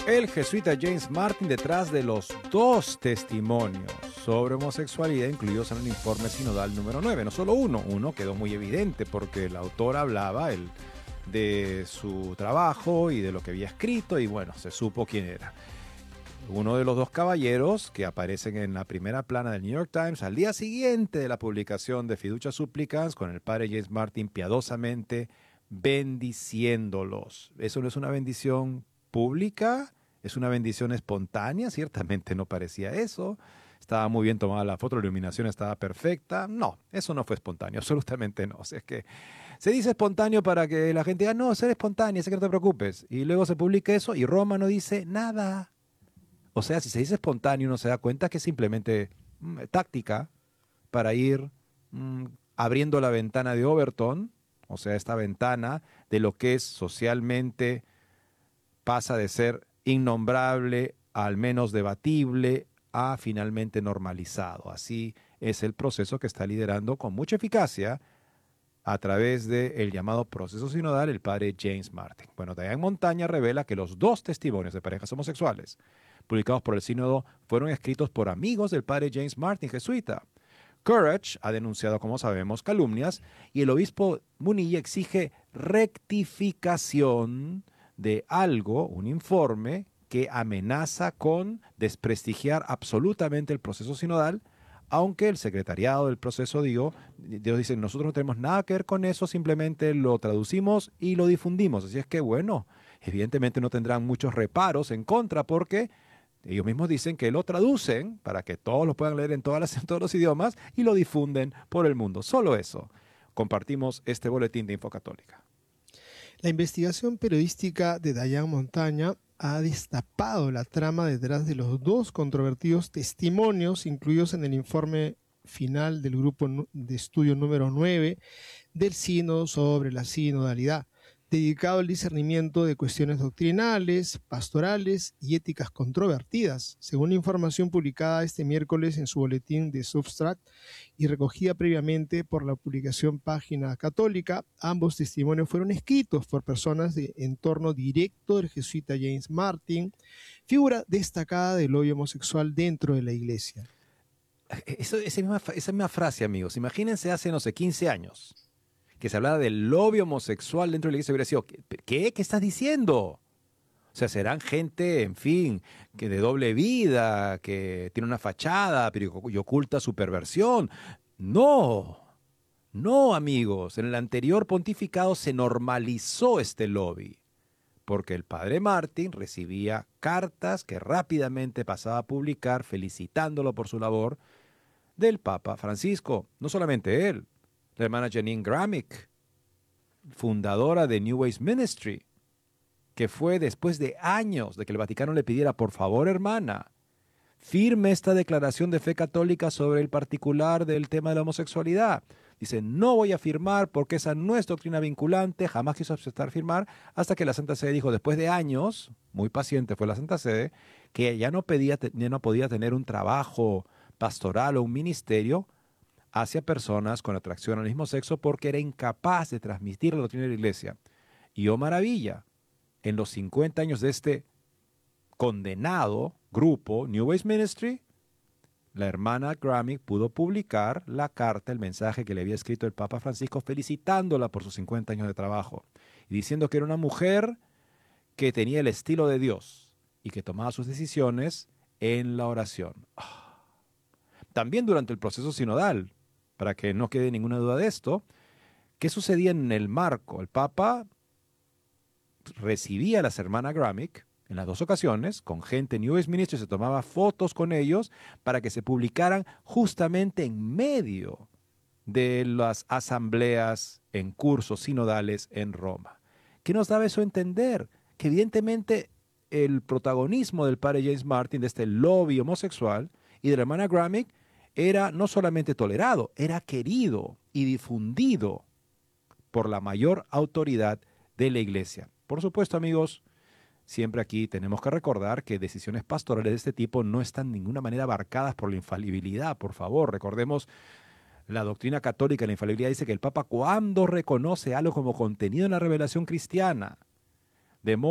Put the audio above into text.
El jesuita James Martin detrás de los dos testimonios sobre homosexualidad incluidos en el informe sinodal número 9. No solo uno quedó muy evidente porque el autor hablaba de su trabajo y de lo que había escrito y bueno, se supo quién era. Uno de los dos caballeros que aparecen en la primera plana del New York Times al día siguiente de la publicación de Fiducia Supplicans con el padre James Martin piadosamente bendiciéndolos. Eso no es una bendición pública, es una bendición espontánea, ciertamente no parecía eso. Estaba muy bien tomada la foto, la iluminación estaba perfecta. No, eso no fue espontáneo, absolutamente no. O sea, es que se dice espontáneo para que la gente diga, no, ser espontáneo, sé que no te preocupes. Y luego se publica eso y Roma no dice nada. O sea, si se dice espontáneo, uno se da cuenta que es simplemente táctica para ir abriendo la ventana de Overton, o sea, esta ventana de lo que es socialmente pasa de ser innombrable, al menos debatible, a finalmente normalizado. Así es el proceso que está liderando con mucha eficacia a través del llamado proceso sinodal el padre James Martin. Bueno, Diane Montaña revela que los dos testimonios de parejas homosexuales publicados por el sínodo fueron escritos por amigos del padre James Martin, jesuita. Courage ha denunciado, como sabemos, calumnias y el obispo Munilla exige rectificación de algo, un informe que amenaza con desprestigiar absolutamente el proceso sinodal, aunque el secretariado del proceso Dios dice, nosotros no tenemos nada que ver con eso, simplemente lo traducimos y lo difundimos. Así es que, bueno, evidentemente no tendrán muchos reparos en contra porque ellos mismos dicen que lo traducen para que todos lo puedan leer en todos los idiomas y lo difunden por el mundo. Solo eso. Compartimos este boletín de Infocatólica. La investigación periodística de Diane Montaña ha destapado la trama detrás de los dos controvertidos testimonios incluidos en el informe final del grupo de estudio número 9 del sínodo sobre la sinodalidad, dedicado al discernimiento de cuestiones doctrinales, pastorales y éticas controvertidas, según información publicada este miércoles en su boletín de Substract y recogida previamente por la publicación Página Católica. Ambos testimonios fueron escritos por personas de entorno directo del jesuita James Martin, figura destacada del lobby homosexual dentro de la iglesia. Esa misma frase, amigos, imagínense hace, no sé, 15 años, que se hablaba del lobby homosexual dentro de la iglesia, hubiera sido, ¿qué? ¿Qué estás diciendo? O sea, serán gente, en fin, que de doble vida, que tiene una fachada y oculta su perversión. No, no, amigos. En el anterior pontificado se normalizó este lobby, porque el padre Martin recibía cartas que rápidamente pasaba a publicar felicitándolo por su labor del Papa Francisco. No solamente él, la hermana Janine Gramick, fundadora de New Ways Ministry, que fue después de años de que el Vaticano le pidiera, por favor, hermana, firme esta declaración de fe católica sobre el particular del tema de la homosexualidad. Dice, no voy a firmar porque esa no es doctrina vinculante, jamás quiso aceptar firmar, hasta que la Santa Sede dijo, después de años, muy paciente fue la Santa Sede, que ya no podía tener un trabajo pastoral o un ministerio hacia personas con atracción al mismo sexo porque era incapaz de transmitir la doctrina de la iglesia. Y oh maravilla, en los 50 años de este condenado grupo, New Ways Ministry, la hermana Gramick pudo publicar la carta, el mensaje que le había escrito el Papa Francisco felicitándola por sus 50 años de trabajo y diciendo que era una mujer que tenía el estilo de Dios y que tomaba sus decisiones en la oración. También durante el proceso sinodal, para que no quede ninguna duda de esto, ¿qué sucedía en el marco? El Papa recibía a las hermanas Gramick en las dos ocasiones, con gente New Age Ministry, se tomaba fotos con ellos para que se publicaran justamente en medio de las asambleas en cursos sinodales en Roma. ¿Qué nos daba eso a entender? Que evidentemente el protagonismo del padre James Martin, de este lobby homosexual, y de la hermana Gramick, era no solamente tolerado, era querido y difundido por la mayor autoridad de la iglesia. Por supuesto, amigos, siempre aquí tenemos que recordar que decisiones pastorales de este tipo no están de ninguna manera abarcadas por la infalibilidad. Por favor, recordemos la doctrina católica, la infalibilidad dice que el Papa cuando reconoce algo como contenido en la revelación cristiana, de modo